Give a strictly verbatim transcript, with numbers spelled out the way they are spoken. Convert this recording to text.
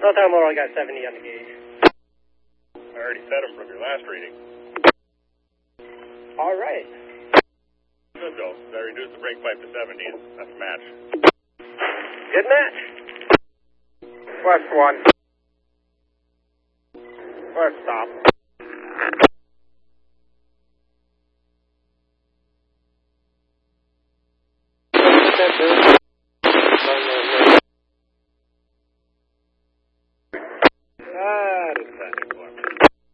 Northbound Laurel, got seventy on the gauge. I already set him from your last reading. All right. Good, though. I reduced the brake pipe to seventy, and that's a match. Good match. West one. West stop. Center.